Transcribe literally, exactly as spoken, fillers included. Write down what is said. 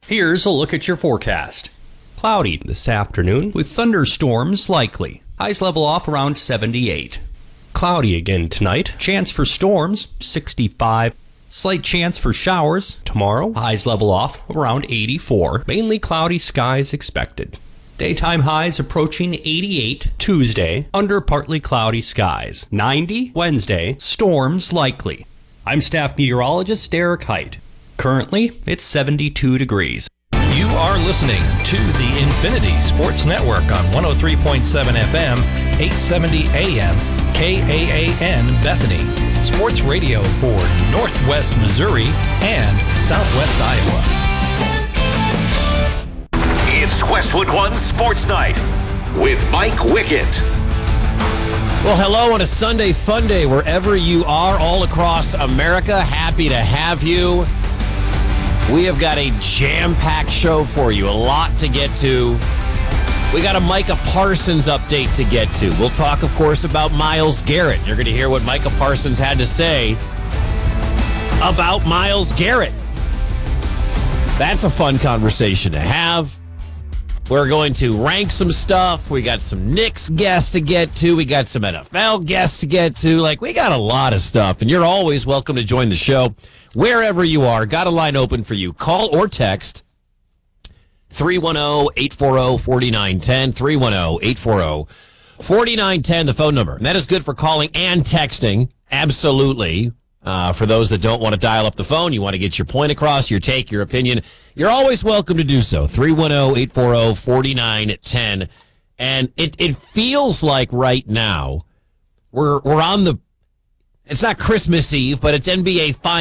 Here's a look at your forecast. Cloudy this afternoon with thunderstorms likely. Highs level off around seventy-eight. Cloudy again tonight. Chance for storms, sixty-five. Slight chance for showers tomorrow. Highs level off around eighty-four. Mainly cloudy skies expected. Daytime highs approaching eighty-eight Tuesday under partly cloudy skies. ninety Wednesday. Storms likely. I'm staff meteorologist Derek Height. Currently, it's seventy-two degrees. You are listening to the Infinity Sports Network on one oh three point seven F M, eight seventy A M, K A A N Bethany. Sports radio for Northwest Missouri and Southwest Iowa. It's Westwood One Sports Night with Mike Wickett. Well, hello on a Sunday fun day wherever you are all across America. Happy to have you. We have got a jam-packed show for you. A lot to get to. We got a Micah Parsons update to get to. We'll talk, of course, about Myles Garrett. You're going to hear what Micah Parsons had to say about Myles Garrett. That's a fun conversation to have. We're going to rank some stuff. We got some Knicks guests to get to. We got some N F L guests to get to. Like, we got a lot of stuff, and you're always welcome to join the show wherever you are. Got a line open for you. Call or text three one zero, eight four zero, four nine one zero, three one zero, eight four zero, four nine one zero, the phone number. And that is good for calling and texting. Absolutely. Uh, for those that don't want to dial up the phone, you want to get your point across, your take, your opinion, you're always welcome to do so. three one zero, eight four zero, four nine one zero. And it, it feels like right now we're we're on the, it's not Christmas Eve, but it's N B A Finals.